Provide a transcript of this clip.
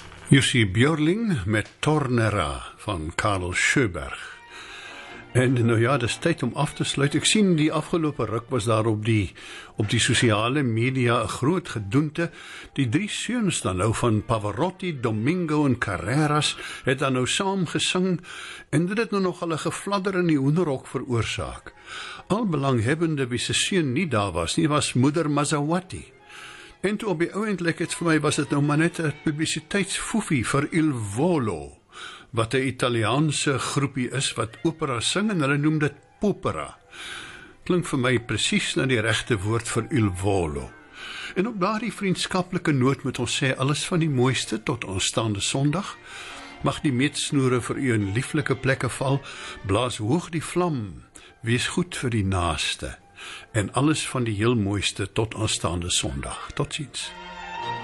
Jussi Björling met Tornera van Karel Sjöberg. En nou ja, dis tyd om af te sluit. Ek sien die afgelope ruk was daar op die sosiale media 'n groot gedoente. Die 3 seuns dan nou van Pavarotti, Domingo en Carreras het dan nou saam gesing en dit het nou nogal 'n gefladder in die hoenderhok veroorsaak. Al belanghebbende wie se seun nie daar was nie, was moeder Mazzawati. En toe op die ouendlik het vir my was dit nou maar net 'n publisiteitsfoefie vir Il Volo, wat 'n Italiaanse groepie is wat opera sing en hulle noem dit popera. Klink vir my presies na die regte woord vir Il Volo. En op daardie vriendskaplike noot moet ons sê alles van die mooiste tot aanstaande Sondag. Mag die meetsnoere vir u in lieflike plekke val, blaas hoog die vlam, wees goed vir die naaste. En alles van die heel mooiste tot aanstaande Sondag. Totsiens.